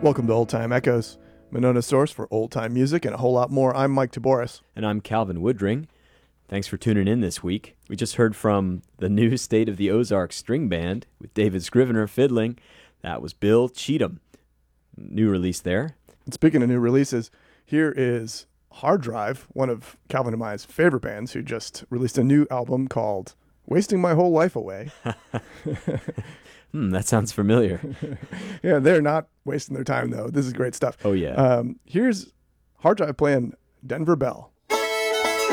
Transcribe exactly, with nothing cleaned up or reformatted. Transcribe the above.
Welcome to Old Time Echoes, Monona's source for old time music and a whole lot more. I'm Mike Taboris. And I'm Calvin Woodring. Thanks for tuning in this week. We just heard from the new State of the Ozarks String Band with David Scrivener fiddling. That was Bill Cheatham. New release there. And speaking of new releases, here is Hard Drive, one of Calvin and my favorite bands, who just released a new album called Wasting My Whole Life Away. Hmm, that sounds familiar. Yeah, they're not wasting their time, though. This is great stuff. Oh, yeah. Um, here's Hard Drive playing Denver Bell.